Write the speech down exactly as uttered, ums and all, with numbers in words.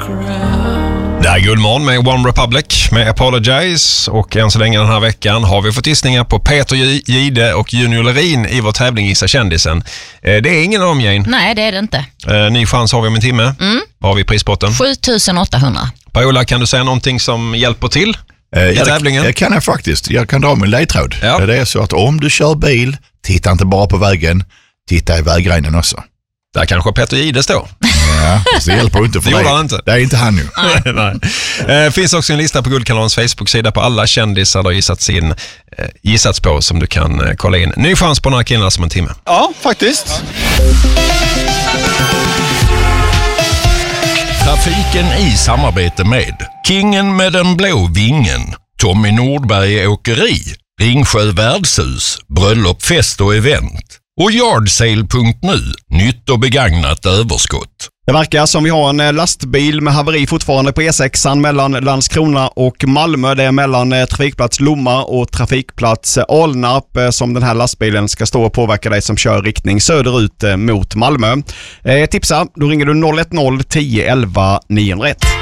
Det är Guldmorgon med One Republic med Apologize, och än så länge den här veckan har vi fått gissningar på Peter Gide och Junior Lerin i vår tävling Gissa kändisen. Det är ingen av dem, Jane. Nej, det är det inte. Ny chans har vi om en timme. Mm. Vad har vi i prispotten? sju tusen åttahundra. Paola, kan du säga någonting som hjälper till eh, i ja, tävlingen? Det, det kan jag faktiskt. Jag kan dra min ledtråd. Ja. Det är så att om du kör bil, titta inte bara på vägen, titta i vägrenen också. Där kanske Peter Gide står. Ja, det hjälper inte för det. Det gjorde han inte. Det är inte han nu. Nej. Eh, finns också en lista på Guldkanalens Facebook-sida på alla kändisar där gissats, in, eh, gissats på som du kan eh, kolla in. Ny chans på några killar som en timme. Ja, faktiskt. Trafiken i samarbete med Kingen med den blå vingen, Tommy Nordberg Åkeri, Ringsjö Värdshus, Bröllop, fest och event och Yardsale punkt nu, nytt och begagnat överskott. Det verkar som vi har en lastbil med haveri fortfarande på E sex mellan Landskrona och Malmö. Det är mellan trafikplats Lomma och trafikplats Alnarp som den här lastbilen ska stå och påverka dig som kör riktning söderut mot Malmö. Eh, tipsa, då ringer du noll ett noll tio elva niohundraett.